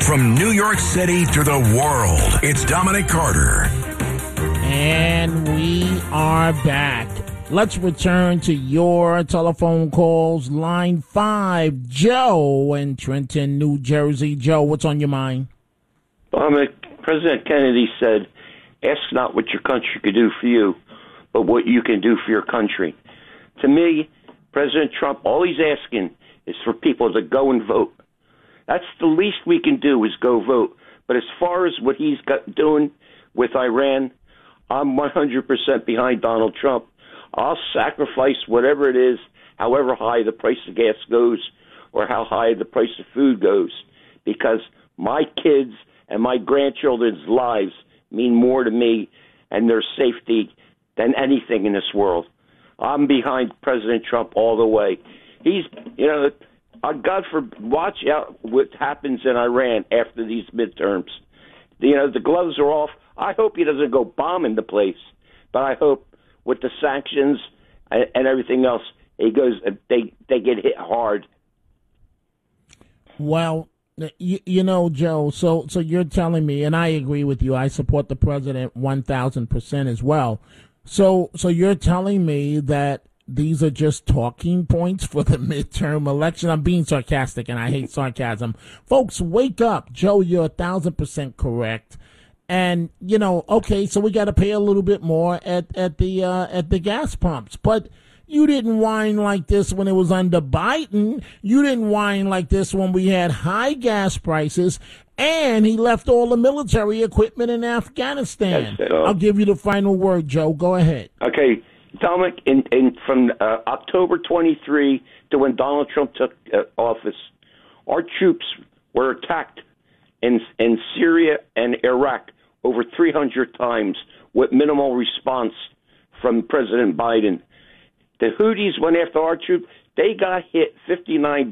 From New York City to the world, it's Dominic Carter. And we are back. Let's return to your telephone calls. Line 5, Joe in Trenton, New Jersey. Joe, what's on your mind? President Kennedy said, ask not what your country could do for you, but what you can do for your country. To me, President Trump, all he's asking is for people to go and vote. That's the least we can do is go vote. But as far as what he's doing with Iran, I'm 100% behind Donald Trump. I'll sacrifice whatever it is, however high the price of gas goes or how high the price of food goes, because my kids and my grandchildren's lives mean more to me and their safety than anything in this world. I'm behind President Trump all the way. He's, God watch out what happens in Iran after these midterms. The gloves are off. I hope he doesn't go bombing the place, but I hope with the sanctions and everything else, they get hit hard. Well, Joe, so you're telling me, and I agree with you, I support the president 1,000% as well. So you're telling me that these are just talking points for the midterm election? I'm being sarcastic, and I hate sarcasm. Folks, wake up. Joe, you're 1,000% correct. And, okay, so we got to pay a little bit more at the gas pumps. But you didn't whine like this when it was under Biden. You didn't whine like this when we had high gas prices. And he left all the military equipment in Afghanistan. I'll give you the final word, Joe. Go ahead. Okay. Dominic, from October 23 to when Donald Trump took office, our troops were attacked in Syria and Iraq over 300 times with minimal response from President Biden. The Houthis went after our troops. They got hit 59